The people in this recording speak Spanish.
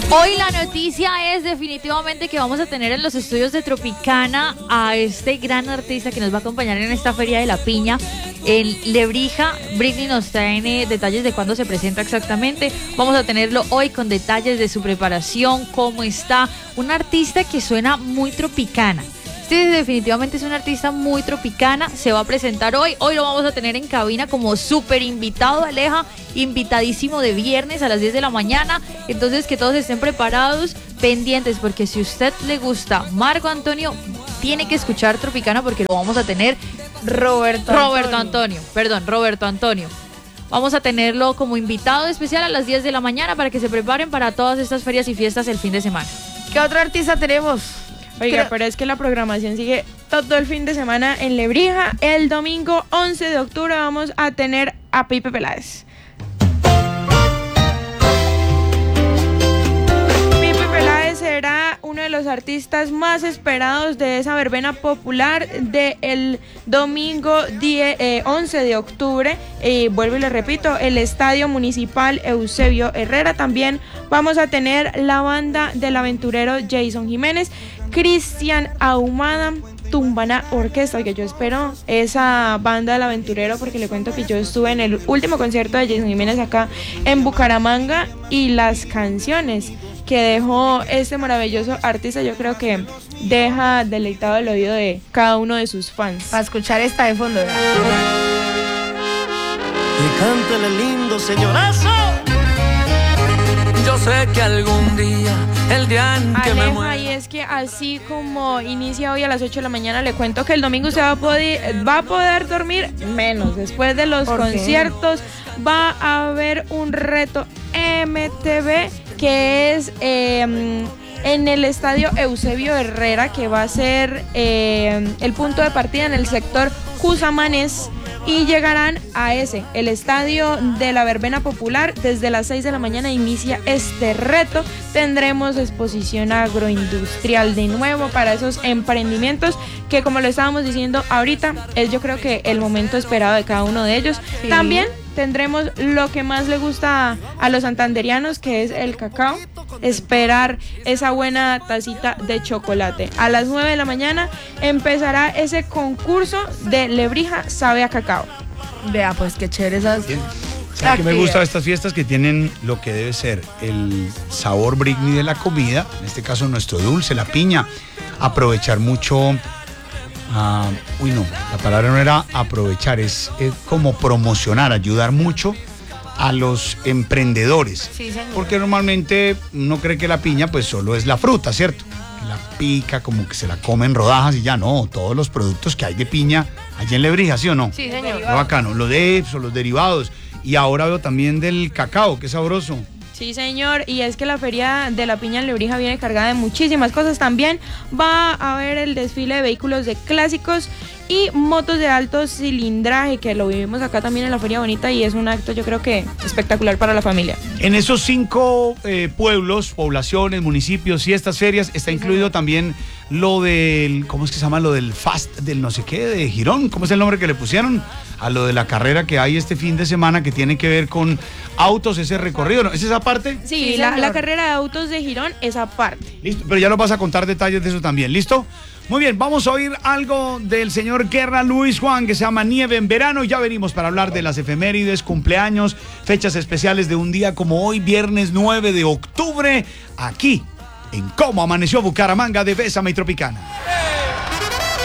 Hoy la noticia es definitivamente que vamos a tener en los estudios de Tropicana a este gran artista que nos va a acompañar en esta Feria de la Piña en Lebrija. Britney nos trae detalles de cuándo se presenta exactamente. Vamos a tenerlo hoy con detalles de su preparación, cómo está. Un artista que suena muy tropicana. Este definitivamente es un artista muy tropicana, se va a presentar hoy lo vamos a tener en cabina como súper invitado, Aleja, invitadísimo de viernes a las 10 de la mañana, entonces que todos estén preparados, pendientes, porque si a usted le gusta Marco Antonio, tiene que escuchar Tropicana porque lo vamos a tener Roberto Antonio. Vamos a tenerlo como invitado especial a las 10 de la mañana para que se preparen para todas estas ferias y fiestas el fin de semana. ¿Qué otro artista tenemos? Oiga, pero es que la programación sigue todo el fin de semana en Lebrija. El domingo 11 de octubre vamos a tener a Pipe Peláez. Pipe Peláez será uno de los artistas más esperados de esa verbena popular del domingo 11 de octubre. Vuelvo y le repito, el Estadio Municipal Eusebio Herrera. También vamos a tener la banda del aventurero Jason Jiménez, Cristian Ahumada, Tumbana Orquesta, que yo espero esa banda del aventurero porque le cuento que yo estuve en el último concierto de Jason Jiménez acá en Bucaramanga y las canciones que dejó este maravilloso artista yo creo que deja deleitado el oído de cada uno de sus fans. Para escuchar esta de fondo, ¿verdad? Y cántale lindo, señorazo. Yo sé que algún día, el día en que me muera. Y es que así como inicia hoy a las 8 de la mañana, le cuento que el domingo se va a poder dormir menos. Después de los conciertos va a haber un reto MTV que es en el Estadio Eusebio Herrera, que va a ser el punto de partida en el sector Cusamanés. Y llegarán a el estadio de la verbena popular. Desde las 6 de la mañana inicia este reto. Tendremos exposición agroindustrial de nuevo para esos emprendimientos que, como lo estábamos diciendo ahorita, es yo creo que el momento esperado de cada uno de ellos. Sí. También tendremos lo que más le gusta a los santanderianos, que es el cacao. Esperar esa buena tacita de chocolate. A las 9 de la mañana empezará ese concurso de Lebrija Sabe a Cacao. Vea, pues qué chévere esas. ¿Sabes qué me gusta de estas fiestas? Que tienen lo que debe ser el sabor Britney de la comida, en este caso nuestro dulce, la piña. Aprovechar mucho. La palabra no era aprovechar, es como promocionar, ayudar mucho a los emprendedores. Sí, señor. Porque normalmente uno cree que la piña pues solo es la fruta, ¿cierto? Que la pica, como que se la comen rodajas y ya no. Todos los productos que hay de piña allí en Lebrija, ¿sí o no? Sí, señor. Lo bacano, lo de Epso, los derivados. Y ahora veo también del cacao, qué sabroso. Sí, señor, y es que la Feria de la Piña en Lebrija viene cargada de muchísimas cosas. También va a haber el desfile de vehículos de clásicos y motos de alto cilindraje, que lo vivimos acá también en la Feria Bonita y es un acto yo creo que espectacular para la familia. En esos 5 pueblos, poblaciones, municipios y estas ferias está incluido también lo del, ¿cómo es que se llama? Lo del Fast, del no sé qué, de Girón. ¿Cómo es el nombre que le pusieron a lo de la carrera que hay este fin de semana que tiene que ver con autos, ese recorrido? ¿No? ¿Es esa parte? Sí, la carrera de autos de Girón, esa parte. Listo, pero ya nos vas a contar detalles de eso también, ¿listo? Muy bien, vamos a oír algo del señor Guerra Luis Juan que se llama Nieve en Verano. Ya venimos para hablar de las efemérides, cumpleaños, fechas especiales de un día como hoy, viernes 9 de octubre, aquí en Cómo Amaneció Bucaramanga de Bésame y Tropicana.